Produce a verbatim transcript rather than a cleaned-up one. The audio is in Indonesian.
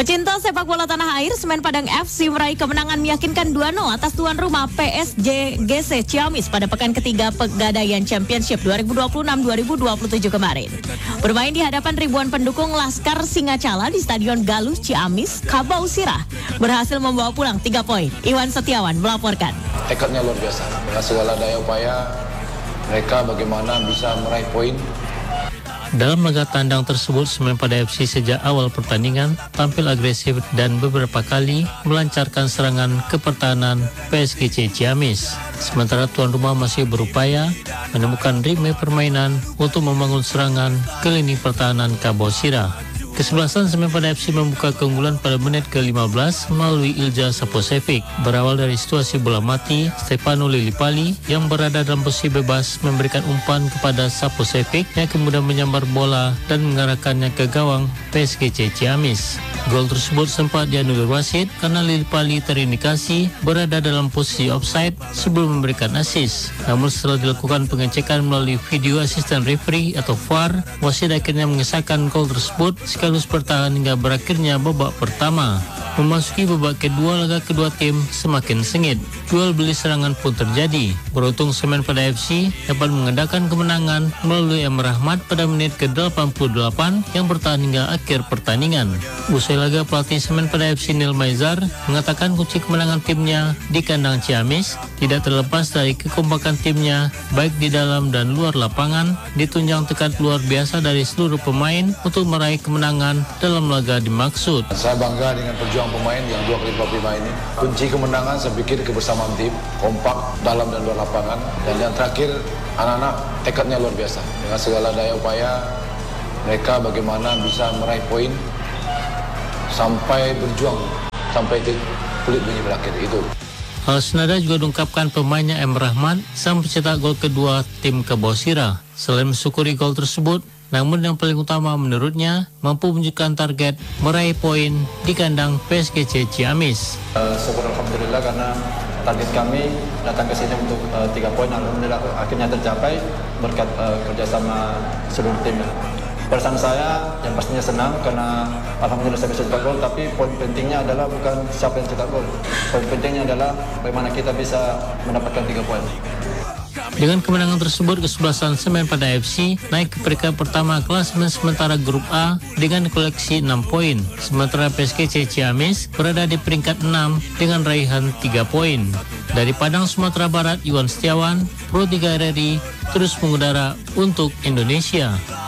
Pecinta sepak bola tanah air, Semen Padang F C meraih kemenangan meyakinkan dua nol atas tuan rumah P S J G C Ciamis pada pekan ketiga Pegadaian Championship dua ribu dua puluh enam dua ribu dua puluh tujuh kemarin. Bermain di hadapan ribuan pendukung Laskar Singacala di Stadion Galuh Ciamis, Kabau Sirah berhasil membawa pulang tiga poin. Iwan Setiawan melaporkan. Tekadnya luar biasa. Dengan segala daya upaya mereka bagaimana bisa meraih poin. Dalam laga tandang tersebut, Semen Padang F C sejak awal pertandingan tampil agresif dan beberapa kali melancarkan serangan ke pertahanan P S G C Ciamis. Sementara tuan rumah masih berupaya menemukan ritme permainan untuk membangun serangan ke lini pertahanan Kabau Sirah. Kesebelasan Semen Padang F C membuka keunggulan pada menit ke lima belas melalui Ilja Saposevic. Berawal dari situasi bola mati, Stefano Lillipali yang berada dalam posisi bebas memberikan umpan kepada Saposevic yang kemudian menyambar bola dan mengarahkannya ke gawang P S G C Ciamis. Gol tersebut sempat dianulir wasit karena Lillipali terindikasi berada dalam posisi offside sebelum memberikan assist. Namun setelah dilakukan pengecekan melalui video asisten referee atau V A R, wasit akhirnya mengesahkan gol tersebut sekaligus bertahan hingga berakhirnya babak pertama. Memasuki babak kedua, laga kedua tim semakin sengit. Jual beli serangan pun terjadi. Beruntung Semen Padang F C dapat mengedakan kemenangan melalui Emre Rahmat pada menit ke delapan puluh delapan yang bertahan hingga akhir pertandingan. Usai laga, pelatih Semen Padang F C Nil Maizar mengatakan kunci kemenangan timnya di kandang Ciamis tidak terlepas dari kekompakan timnya baik di dalam dan luar lapangan, ditunjang tekad luar biasa dari seluruh pemain untuk meraih kemenangan dalam laga dimaksud. Saya bangga dengan perjuangan pemain yang dua kali empat puluh lima ini. Kunci kemenangan saya pikir kebersamaan tim, kompak dalam dan luar lapangan. Dan yang terakhir, anak-anak tekadnya luar biasa. Dengan segala daya upaya mereka bagaimana bisa meraih poin sampai berjuang sampai kulit bunyi berakhir itu. Hal senada juga diungkapkan pemainnya Emre Rahmat, sang pencetak gol kedua tim Kabau Sirah. Selain mensyukuri gol tersebut, namun yang paling utama menurutnya mampu menunjukkan target meraih poin di kandang P S G C Ciamis. Uh, syukur alhamdulillah karena target kami datang ke sini untuk uh, tiga poin, alhamdulillah akhirnya tercapai berkat uh, kerjasama seluruh tim. Perasaan saya yang pastinya senang karena alhamdulillah saya bisa cetak gol, tapi poin pentingnya adalah bukan siapa yang cetak gol. Poin pentingnya adalah bagaimana kita bisa mendapatkan tiga poin. Dengan kemenangan tersebut, kesebelasan Semen Padang F C naik ke peringkat pertama klasemen sementara Grup A dengan koleksi enam poin. Sementara P S G C Ciamis berada di peringkat enam dengan raihan tiga poin. Dari Padang, Sumatera Barat, Iwan Setiawan, Pro tiga R R I terus mengudara untuk Indonesia.